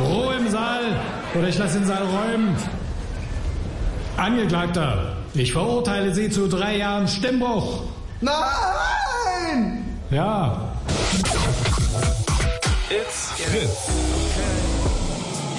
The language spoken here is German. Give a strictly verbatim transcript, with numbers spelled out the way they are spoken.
Ruhe im Saal oder ich lasse den Saal räumen. Angeklagter, ich verurteile Sie zu drei Jahren Stimmbruch. Nein! Ja. It's Fritz.